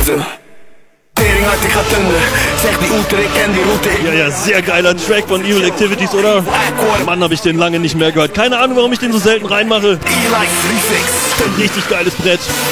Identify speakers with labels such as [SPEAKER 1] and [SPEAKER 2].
[SPEAKER 1] Ja, sehr geiler Track von Evil Activities, oder? Mann, hab ich den lange nicht mehr gehört. Keine Ahnung, warum ich den so selten reinmache. Richtig geiles Brett.